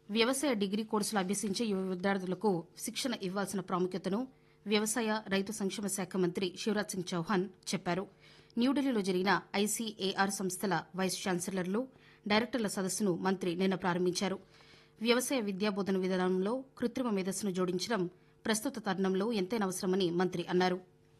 వ్యవసాయ డిగ్రీ కోర్సులు అభ్యసించే యువ విద్యార్థులకు శిక్షణ ఇవ్వాల్సిన ప్రాముఖ్యతను వ్యవసాయ రైతు సంక్షేమ శాఖ మంత్రి శివరాజ్ సింగ్ చౌహాన్ చెప్పారు. న్యూఢిల్లీలో జరిగిన ఐసీఏఆర్ సంస్థల వైస్ ఛాన్సలర్లు, డైరెక్టర్ల సదస్సును మంత్రి నిన్న ప్రారంభించారు. వ్యవసాయ విద్యా బోధన విధానంలో కృత్రిమ మేధస్సును జోడించడం ప్రస్తుత తరుణంలో ఎంతైనా అవసరమని మంత్రి అన్నారు.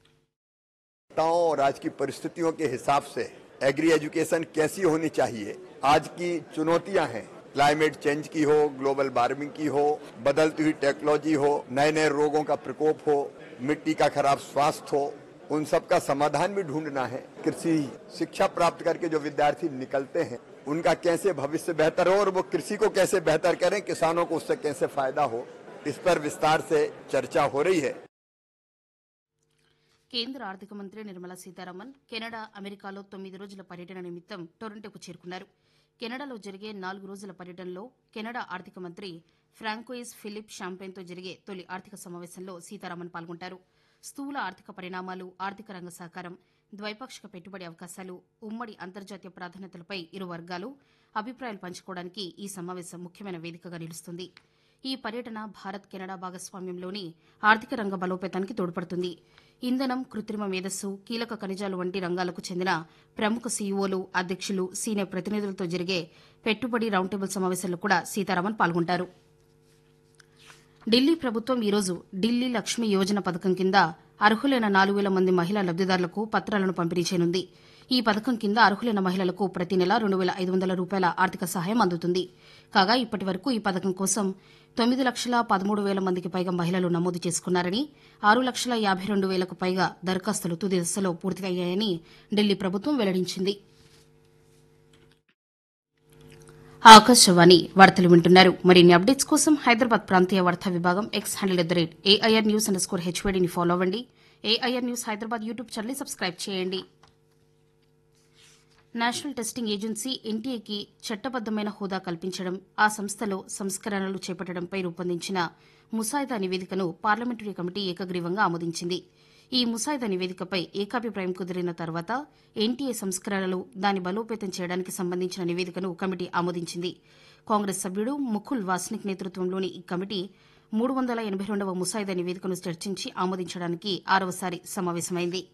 और आज की परिस्थितियों के हिसाब से एग्री एजुकेशन कैसी होनी चाहिए. आज की चुनौतियां हैं, क्लाइमेट चेंज की हो, ग्लोबल वार्मिंग की हो, बदलती हुई टेक्नोलॉजी हो, नए नए रोगों का प्रकोप हो, मिट्टी का खराब स्वास्थ्य हो, उन सब का समाधान भी ढूंढना है. कृषि शिक्षा प्राप्त करके जो विद्यार्थी निकलते हैं उनका कैसे भविष्य बेहतर हो और वो कृषि को कैसे बेहतर करें, किसानों को उससे कैसे फायदा हो, इस पर विस्तार से चर्चा हो रही है. కేంద్ర ఆర్థిక మంత్రి నిర్మలా సీతారామన్ కెనడా, అమెరికాలో 9 రోజుల పర్యటన నిమిత్తం టొరంటోకు చేరుకున్నారు. కెనడాలో జరిగే 4 రోజుల పర్యటనలో కెనడా ఆర్థిక మంత్రి ఫ్రాంకోయిస్ ఫిలిప్ షాంపెన్తో జరిగే తొలి ఆర్థిక సమావేశంలో సీతారామన్ పాల్గొంటారు. స్థూల ఆర్థిక పరిణామాలు, ఆర్థిక రంగ సహకారం, ద్వైపాక్షిక పెట్టుబడి అవకాశాలు, ఉమ్మడి అంతర్జాతీయ ప్రాధాన్యతలపై ఇరు వర్గాలు అభిప్రాయాలు పంచుకోవడానికి ఈ సమావేశం ముఖ్యమైన వేదికగా నిలుస్తుంది. ఈ పర్యటన భారత్ కెనడా భాగస్వామ్యంలోని ఆర్థిక రంగ బలోపేతానికి తోడ్పడుతుంది. ఇంధనం, కృత్రిమ మేధస్సు, కీలక ఖనిజాలు వంటి రంగాలకు చెందిన ప్రముఖ సీఈఓలు, అధ్యక్షులు, సీనియర్ ప్రతినిధులతో జరిగే పెట్టుబడి రౌండ్ టేబుల్ సమావేశంలో కూడా సీతారామన్ పాల్గొంటారు. ఢిల్లీ ప్రభుత్వం ఈరోజు ఢిల్లీ లక్ష్మీ యోజన పథకం కింద అర్హులైన 4,000 మంది మహిళా లబ్దిదారులకు పత్రాలను పంపిణీ చేయనుంది. ఈ పథకం కింద అర్హులైన మహిళలకు ప్రతి నెల 2,500 రూపాయల ఆర్థిక సహాయం అందుతుంది. కాగా ఇప్పటి వరకు ఈ పథకం కోసం 9,13,000 మందికి పైగా మహిళలు నమోదు చేసుకున్నారని, 6,52,000కు పైగా దరఖాస్తులు తుది దశలో పూర్తయ్యాయని ఢిల్లీ ప్రభుత్వం వెల్లడించింది. ఆకాశవాణి వార్తలు వింటున్నారు. మరిన్ని అప్డేట్స్ కోసం హైదరాబాద్ ప్రాంతీయ వార్తా విభాగం ఎక్స్ హ్యాండిల్ @AIR News_HWDని ఫాలో అవ్వండి. AIR న్యూస్ హైదరాబాద్ యూట్యూబ్ ఛానల్ని సబ్స్క్రైబ్ చేయండి. నేషనల్ టెస్టింగ్ ఏజెన్సీ ఎన్టీఏకి చట్టబద్దమైన హోదా కల్పించడం, ఆ సంస్థలో సంస్కరణలు చేపట్టడంపై రూపొందించిన ముసాయిదా నివేదికను పార్లమెంటరీ కమిటీ ఏకగ్రీవంగా ఆమోదించింది. ఈ ముసాయిదా నివేదికపై ఏకాభిప్రాయం కుదిరిన తర్వాత ఎన్టీఏ సంస్కరణలు, దాని బలోపేతం చేయడానికి సంబంధించిన నివేదికను కమిటీ ఆమోదించింది. కాంగ్రెస్ సభ్యుడు ముకుల్ వాస్నిక్ నేతృత్వంలోని ఈ కమిటీ 382వ ముసాయిదా నివేదికను చర్చించి ఆమోదించడానికి 6వసారి సమావేశమైంది.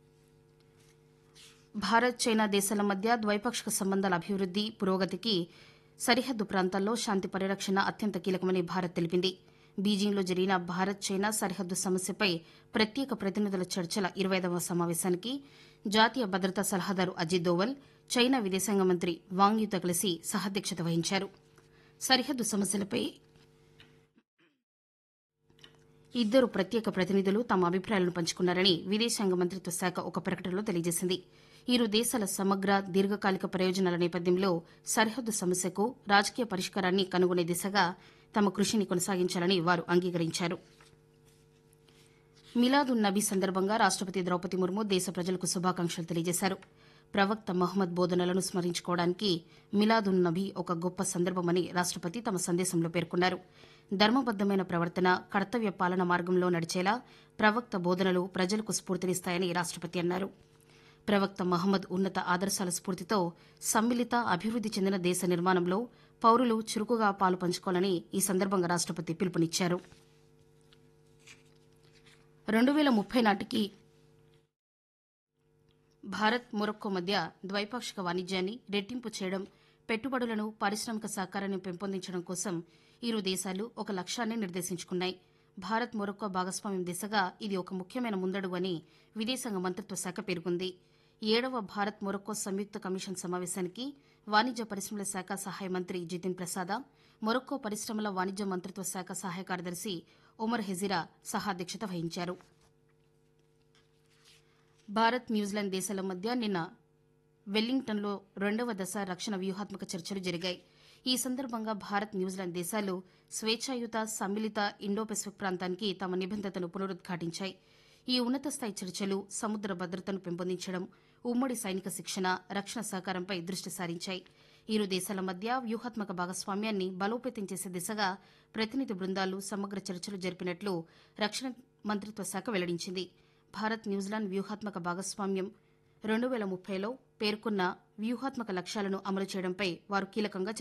భారత్, చైనా దేశాల మధ్య ద్వైపాక్షిక సంబంధాల అభివృద్ది, పురోగతికి సరిహద్దు ప్రాంతాల్లో శాంతి పరిరక్షణ అత్యంత కీలకమని భారత్ తెలిపింది. బీజింగ్లో జరిగిన భారత్, చైనా సరిహద్దు సమస్యపై ప్రత్యేక ప్రతినిధుల చర్చల 25వ సమావేశానికి జాతీయ భద్రతా సలహాదారు అజిత్ దోవల్, చైనా విదేశాంగ మంత్రి వాంగ్ యూతో కలిసి సహాధ్యక్షత వహించారు. సరిహద్దు సమస్యలపై ఇద్దరు ప్రత్యేక ప్రతినిధులు తమ అభిప్రాయాలను పంచుకున్నారని విదేశాంగ మంత్రిత్వ శాఖ ఒక ప్రకటనలో తెలియజేసింది. ఇరు దేశాల సమగ్ర, దీర్ఘకాలిక ప్రయోజనాల నేపథ్యంలో సరిహద్దు సమస్యకు రాజకీయ పరిష్కారాన్ని కనుగొనే దిశగా తమ కృషిని కొనసాగించాలని వారు అంగీకరించారు. మిలాద్ ఉన్ నబీ సందర్భంగా రాష్టపతి ద్రౌపది ముర్ము దేశ ప్రజలకు శుభాకాంక్షలు తెలియజేశారు. ప్రవక్త మహమ్మద్ బోధనలను స్మరించుకోవడానికి మిలాద్ ఉన్ నబీ ఒక గొప్ప సందర్భమని రాష్టపతి తమ సందేశంలో పేర్కొన్నారు. ధర్మబద్దమైన ప్రవర్తన, కర్తవ్య పాలన మార్గంలో నడిచేలా ప్రవక్త బోధనలు ప్రజలకు స్ఫూర్తినిస్తాయని రాష్టపతి అన్నారు. ప్రవక్త మహమ్మద్ ఉన్నత ఆదర్శాల స్ఫూర్తితో సమ్మిళిత, అభివృద్ది చెందిన దేశ నిర్మాణంలో పౌరులు చురుకుగా పాలు పంచుకోవాలని ఈ సందర్భంగా రాష్టపతి పిలుపునిచ్చారు. 2030 నాటికి భారత్, మొరక్కో మధ్య ద్వైపాక్షిక వాణిజ్యాన్ని రెట్టింపు చేయడం, పెట్టుబడులను, పారిశ్రామిక సహకారాన్ని పెంపొందించడం కోసం ఇరు దేశాలు ఒక లక్ష్యాన్ని నిర్దేశించుకున్నాయి. భారత్, మొరక్కో భాగస్వామ్యం దిశగా ఇది ఒక ముఖ్యమైన ముందడుగు అని విదేశాంగ మంత్రిత్వ శాఖ పేర్కొంది. 7వ భారత్ మొరక్కో సంయుక్త కమిషన్ సమావేశానికి వాణిజ్య పరిశ్రమల శాఖ సహాయ మంత్రి జితిన్ ప్రసాద, మొరక్కో పరిశ్రమల వాణిజ్య మంత్రిత్వ శాఖ సహాయ కార్యదర్శి ఒమర్ హెజిరా సహాధ్యక్షత వహించారు. భారత్, న్యూజిలాండ్ దేశాల మధ్య నిన్న వెల్లింగ్టన్లో 2వ దశ రక్షణ వ్యూహాత్మక చర్చలు జరిగాయి. ఈ సందర్భంగా భారత్, న్యూజిలాండ్ దేశాలు స్వేచ్ఛాయుత, సమ్మిళిత ఇండో పెసిఫిక్ ప్రాంతానికి తమ నిబంధతను పునరుద్ఘాటించాయి. ఈ ఉన్నత స్థాయి చర్చలు సముద్ర భద్రతను పెంపొందించడం, ఉమ్మడి సైనిక శిక్షణ, రక్షణ సహకారంపై దృష్టి సారించాయి. ఇరు దేశాల మధ్య వ్యూహాత్మక భాగస్వామ్యాన్ని బలోపేతం చేసే దిశగా ప్రతినిధి బృందాలు సమగ్ర చర్చలు జరిపినట్లు రక్షణ మంత్రిత్వ శాఖ వెల్లడించింది. భారత్, న్యూజిలాండ్ వ్యూహాత్మక భాగస్వామ్యం 2030లో పేర్కొన్న వ్యూహాత్మక లక్ష్యాలను అమలు చేయడంపై వారు కీలకంగా